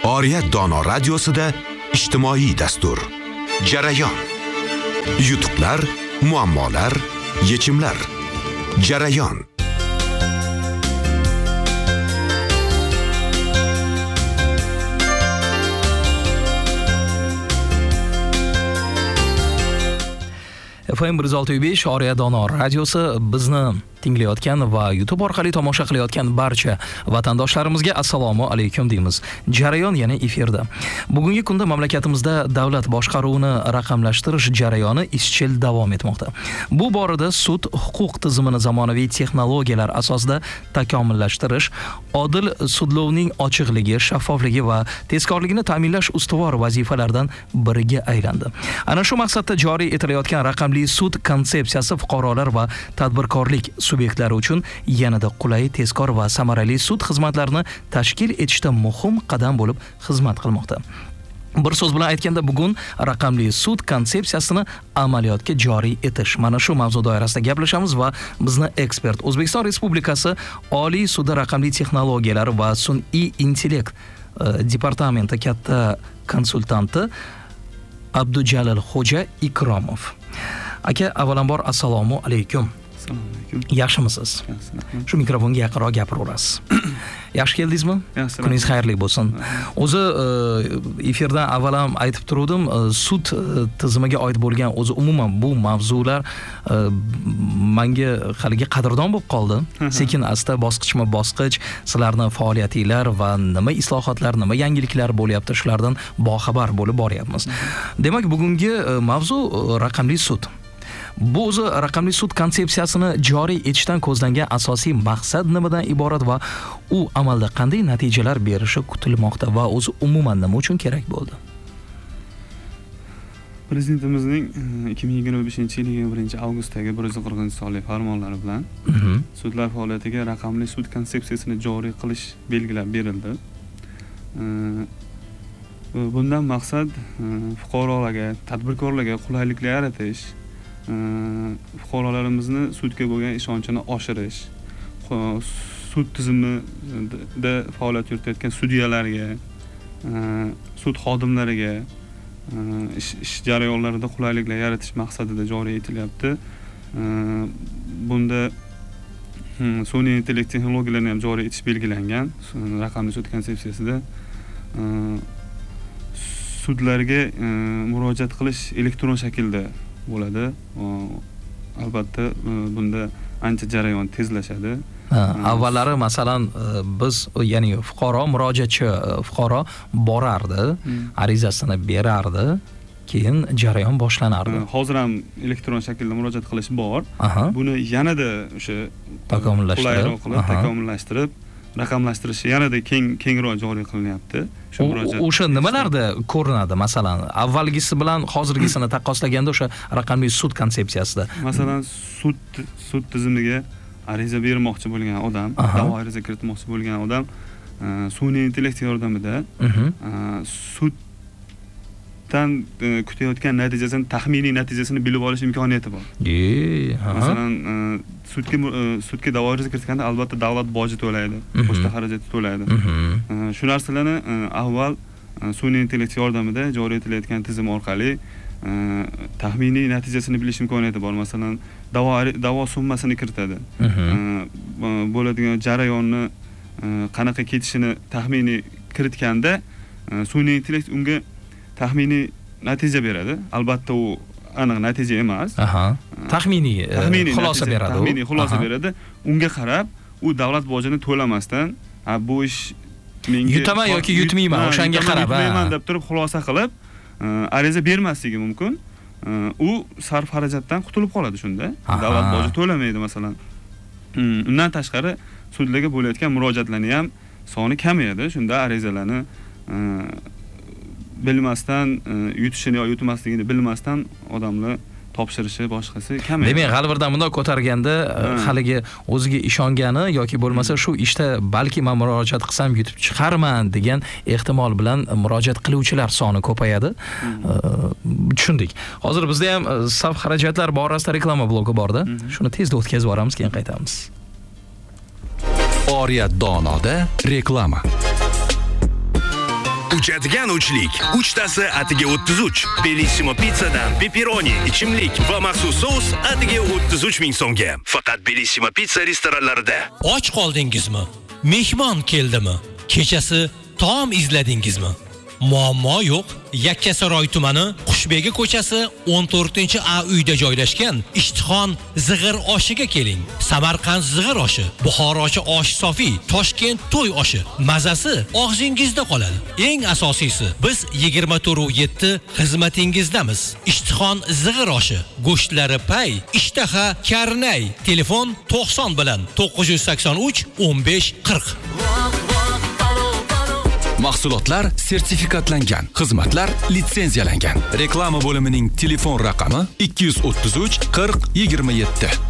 Oriyat dono radiosida ijtimoiy dastur. Jarayon. Yutuqlar, muammolar, yechimlar. Jarayon. FM 106.5 Oriyat dono radiosi bizni tinglayotgan va YouTube orqali tomosha qilayotgan barcha vatandoshlarimizga assalomu alaykum deymiz. Jarayon yana efirda. Bugungi kunda mamlakatimizda davlat boshqaruvini raqamlashtirish jarayoni izchil davom etmoqda. Bu borada sud huquq tizimini zamonaviy texnologiyalar asosida takomillashtirish, odil sudlovning ochiqligi, shaffofligi va tezkorligini ta'minlash ustuvor vazifalardan biriga aylandi. Ana shu maqsadda joriy etilayotgan raqamli sud konsepsiyasi fuqarolar va tadbirkorlik subyektlari uchun yanada qulay, tezkor va samarali sud xizmatlarini tashkil etishda muhim qadam bo'lib xizmat qilmoqda. Bir so'z bilan aytganda, bugun raqamli sud konsepsiyasini amaliyotga joriy etish, mana shu mavzu doirasida gaplashamiz va bizni ekspert, O'zbekiston Respublikasi Oliy sudi raqamli texnologiyalar va sun'iy intellekt departamenti katta konsultanti Abdujalil Xo'ja Ikromov. Aka, avvalambor assalomu alaykum. Yaxshimisiz? Shu mikrofonga yaqinroq gapiraverasiz. Yaxshi keldingizmi? Kuningiz xayrli bo'lsin. O'zi efirdan avval ham aytib turdim, sud tizimiga oid bo'lgan o'zi umuman bu mavzular menga haligi qadrdon bo'lib qoldi. Sekin asta bosqichma-bosqich sizlarning faoliyatinglar va nima islohotlar, nima yangiliklar bo'lyapti, shulardan boxabar bo'lib boryapmiz. Demak, bugungi mavzu raqamli sud. Bu o'zi raqamli sud konsepsiyasini joriy etishdan ko'zlangan asosiy maqsad nimadan iborat va u amalda qanday natijalar berishi kutilmoqda va o'zi umuman nima uchun kerak bo'ldi? Prezidentimizning 2025-yil 1-avgustdagi 140-sonli farmonlari bilan sudlar faoliyatiga raqamli sud konsepsiyasini joriy qilish belgilab berildi. Bundan maqsad fuqarolarga, tadbirkorlarga qulayliklar yaratish, fuqarolarimizni sudga bo'lgan ishonchini oshirish, sud tizimida faoliyat yuritayotgan sudyalarga, sud xodimlariga ish jarayonlarida qulayliklar yaratish maqsadida joriy etilyapti. Bunda sun'iy intellekt texnologiyalarini ham joriy etish belgilangan. Raqamli sud konsepsiyasida sudlarga murojaat qilish elektron shaklda bo'ladi. Albatta bunda ancha jarayon tezlashadi. Avvallari masalan biz, ya'ni murojaatchi fuqaro borardi, arizasini berardi, keyin jarayon boshlanardi. Hozir ham elektron shaklda murojaat qilish bor. Buni yanada o'sha takomillashtirib, raqamlashtirish yanada kengroq joriy qilinyapti. O'sha nimalarda ko'rinadi? Masalan, avvalgisi bilan hozirgisini taqqoslaganda o'sha raqamli sud konsepsiyasida. Masalan, sud tizimiga ariza bermoqchi bo'lgan odam, da'vo ariza kiritmoqchi bo'lgan odam sun'iy intellekt yordamida suddan kutayotgan natijasini, taxminiy natijasini bilib olish imkoniyati bor. Masalan, sudga da'vo ariza kiritganda albatta davlat boji to'laydi, pochta xarajati to'laydi. Shu narsalarni avval sun'iy intellekt yordamida joriy etilayotgan tizim orqali taxminiy natijasini bilish imkoniyati bor. Masalan, da'vo summasini kiritadi. Bo'ladigan jarayonni qanaqa ketishini taxminiy kiritganda sun'iy intellekt unga taxminiy natija beradi. Albatta u aniq natija emas. Taxminiy xulosa beradi. Taxminiy xulosa beradi. Unga qarab, u davlat bojini to'lamasdan, bu ish menga yutaman yoki yutmayman, o'shanga qarab, yutmayman deb turib xulosa qilib, ariza bermasligi mumkin. U sarf xarajatdan qutulib qoladi shunda. Davlat boji to'lamaydi masalan. Undan tashqari sudlarga bo'layotgan murojaatlarning ham soni kamayadi. Shunda arizalarni bilmasdan, yutishini yoki yutmasligini bilmasdan odamlar topshirishi boshqasi kamayadi. Demak, g'alvirdan bunday ko'targanda haligi o'ziga ishongani yoki bo'lmasa shu ishda balki men murojaat qilsam yutib chiqarman degan ehtimol bilan murojaat qiluvchilar soni ko'payadi. Tushundik. Hozir bizda ham sarf xarajatlar borasida reklama bloki borda. Shuni tezda o'tkazib yuboramiz, keyin qaytamiz. Oriyat donoda reklama. Uchadigan uchlik. Uchtasi atiga 33. Bellissimo pizzadan pepperoni, ichimlik va maxsus sous atiga 33 ming so'mga. Faqat Bellissimo pizza restoranlarida. Och qoldingizmi? Mehmon keldimi? Kechasi taom izladingizmi? Muammo yo'q. Yakkasaroy tumani Qushbegi ko'chasi 14-A uyda joylashgan Ishtixon zig'ir oshiga keling. Samarqand zig'ir oshi, Buxorochi osh sofi, Toshkent to'y oshi. Mazasi og'zingizda qoladi. Eng asosiysi, biz 24/7 xizmatingizdamiz. Ishtixon zig'ir oshi, go'shtlari pay, ishtaha karnay. Telefon 90 bilan 983 15 40. Mahsulotlar sertifikatlangan, xizmatlar litsenziyalangan. Reklama bo'limining telefon raqami 233 40 27.